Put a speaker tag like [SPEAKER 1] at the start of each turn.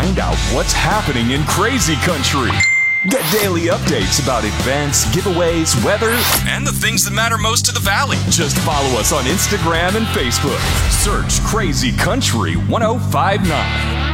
[SPEAKER 1] find out what's happening in crazy country. Get daily updates about events, giveaways, weather, and the things that matter most to the Valley. Just follow us on Instagram and Facebook. Search Crazy Country 1059.